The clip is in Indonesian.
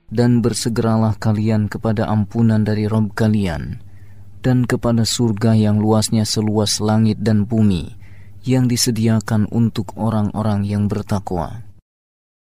Dan bersegeralah kalian kepada ampunan dari Rabb kalian, dan kepada surga yang luasnya seluas langit dan bumi, yang disediakan untuk orang-orang yang bertakwa.